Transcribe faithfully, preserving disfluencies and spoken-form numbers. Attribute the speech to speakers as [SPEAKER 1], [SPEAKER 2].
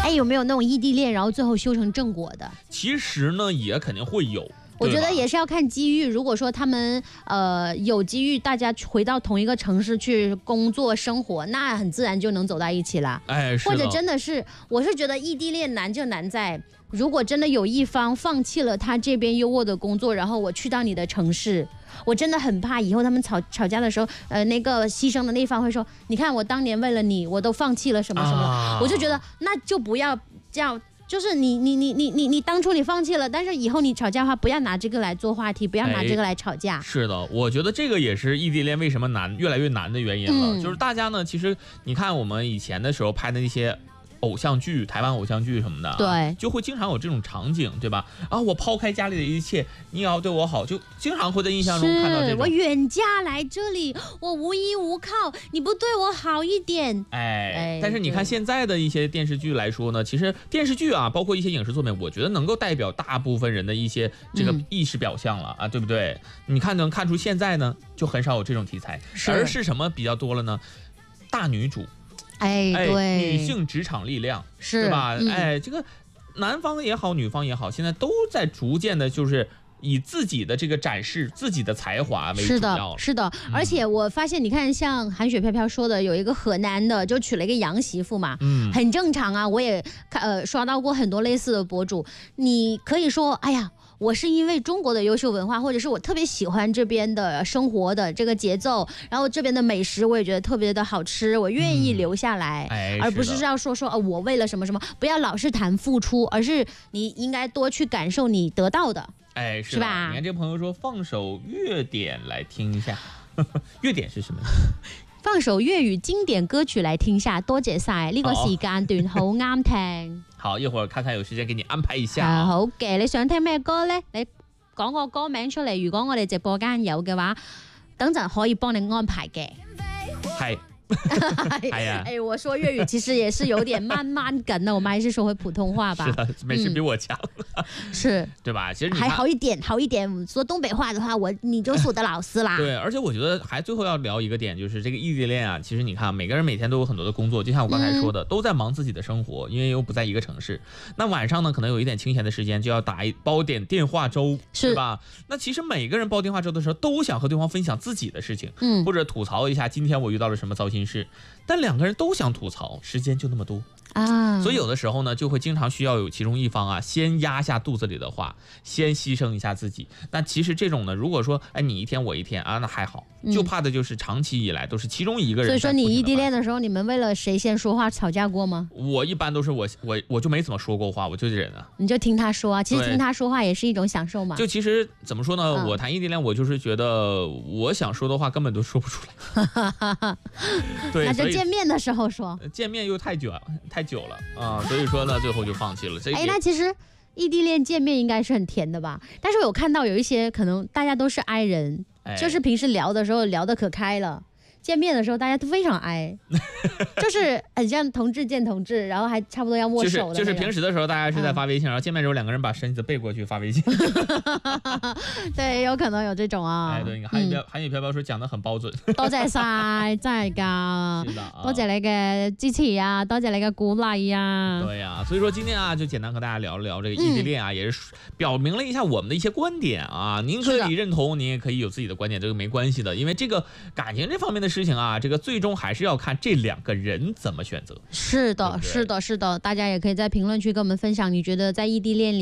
[SPEAKER 1] 哎，有没有那种异地恋，然后最后修成正果的？
[SPEAKER 2] 其实呢，也肯定会有。
[SPEAKER 1] 我觉得也是要看机遇。如果说他们呃有机遇，大家回到同一个城市去工作生活，那很自然就能走到一起了。
[SPEAKER 2] 哎，是
[SPEAKER 1] 或者真的是，我是觉得异地恋难就难在，如果真的有一方放弃了他这边优渥的工作，然后我去到你的城市，我真的很怕以后他们吵吵架的时候，呃，那个牺牲的那一方会说，你看我当年为了你，我都放弃了什么什么，啊、我就觉得那就不要这样。就是你你你你你你当初你放弃了，但是以后你吵架的话，不要拿这个来做话题，不要拿这个来吵架。
[SPEAKER 2] 哎、是的，我觉得这个也是异地恋为什么难越来越难的原因了。嗯、就是大家呢，其实你看我们以前的时候拍的那些偶像剧，台湾偶像剧什么的，
[SPEAKER 1] 对，
[SPEAKER 2] 就会经常有这种场景，对吧？啊，我抛开家里的一切，你也要对我好，就经常会在印象中看到这种。
[SPEAKER 1] 我远嫁来这里，我无依无靠，你不对我好一点。
[SPEAKER 2] 哎，哎但是你看现在的一些电视剧来说呢，其实电视剧啊，包括一些影视作品，我觉得能够代表大部分人的一些这个意识表象了、嗯、啊，对不对？你看能看出现在呢，就很少有这种题材，是而是什么比较多了呢？大女主。
[SPEAKER 1] 哎，对，
[SPEAKER 2] 哎、女性职场力量
[SPEAKER 1] 是，
[SPEAKER 2] 对吧？
[SPEAKER 1] 嗯、
[SPEAKER 2] 哎，这个男方也好，女方也好，现在都在逐渐的，就是以自己的这个展示自己的才华为主要。
[SPEAKER 1] 是的，是的。嗯、而且我发现，你看，像韩雪飘飘说的，有一个河南的，就娶了一个洋媳妇嘛，嗯，很正常啊。我也呃刷到过很多类似的博主，你可以说，哎呀。我是因为中国的优秀文化，或者是我特别喜欢这边的生活的这个节奏，然后这边的美食我也觉得特别的好吃，我愿意留下来，嗯哎、而不是要说说、哦、我为了什么什么，不要老是谈付出，而是你应该多去感受你得到的，
[SPEAKER 2] 哎，是,
[SPEAKER 1] 是吧？
[SPEAKER 2] 你看这朋友说放首粤典来听一下，粤典是什么？
[SPEAKER 1] 放首粵語經典歌曲嚟聽下，多謝晒呢個時間段好啱聽。
[SPEAKER 2] 好，一會兒看看有時間給你安排一下、
[SPEAKER 1] 啊。好嘅，你想聽咩歌呢？你講個歌名出嚟，如果我哋直播間有嘅話，等陣可以幫你安排嘅。
[SPEAKER 2] 係。
[SPEAKER 1] 哎呀，哎，我说粤语其实也是有点慢慢梗的，我们还是说回普通话吧。
[SPEAKER 2] 是的，没事，比我强、
[SPEAKER 1] 嗯，是，
[SPEAKER 2] 对吧？其实
[SPEAKER 1] 还好一点，好一点。说东北话的话，我你就是我的老师啦。
[SPEAKER 2] 对，而且我觉得还最后要聊一个点，就是这个异地恋啊。其实你看，每个人每天都有很多的工作，就像我刚才说的，嗯、都在忙自己的生活，因为又不在一个城市。那晚上呢，可能有一点清闲的时间，就要打一煲点电话粥，是吧？那其实每个人煲电话粥的时候，都想和对方分享自己的事情，嗯，或者吐槽一下今天我遇到了什么糟心事。但两个人都想吐槽，时间就那么多啊，所以有的时候呢，就会经常需要有其中一方啊，先压下肚子里的话，先牺牲一下自己。那其实这种呢，如果说哎你一天我一天啊，那还好，就怕的就是长期以来都是其中一个人。
[SPEAKER 1] 所以说你异地恋的时候，你们为了谁先说话吵架过吗？
[SPEAKER 2] 我一般都是我我我就没怎么说过话，我就忍啊。
[SPEAKER 1] 你就听他说啊，其实听他说话也是一种享受嘛。
[SPEAKER 2] 就其实怎么说呢，嗯、我谈异地恋，我就是觉得我想说的话根本都说不出来。对，
[SPEAKER 1] 那就见面的时候说，
[SPEAKER 2] 见面又太久太久了啊，所以说呢，最后就放弃了。
[SPEAKER 1] 哎，那其实异地恋见面应该是很甜的吧？但是我有看到有一些可能大家都是 I 人，哎、就是平时聊的时候聊得可开了。见面的时候大家都非常挨，就是很像同志见同志，然后还差不多要握手的、
[SPEAKER 2] 就是。就是平时的时候大家是在发微信，嗯、然后见面之后两个人把身子背过去发微信。
[SPEAKER 1] 对，有可能有这种啊。
[SPEAKER 2] 哎，对，韓語韓語飄飄說講得很標準。
[SPEAKER 1] 多謝晒，真係㗎。
[SPEAKER 2] 是的、啊，
[SPEAKER 1] 多謝你嘅支持啊，多謝你嘅鼓勵啊。
[SPEAKER 2] 對呀、啊，所以說今天啊，就簡單和大家聊一聊這個異地戀啊，嗯、也是表明了一下我們的一些觀點啊。您可以認同，您也可以有自己的觀點，這個沒關係的，因為這個感情這方面的事情啊，這個最終還是要看這兩個人怎麼選擇。
[SPEAKER 1] 是的，對對是的，是的，大家也可以在評論區跟我們分享，你覺得在異地戀裡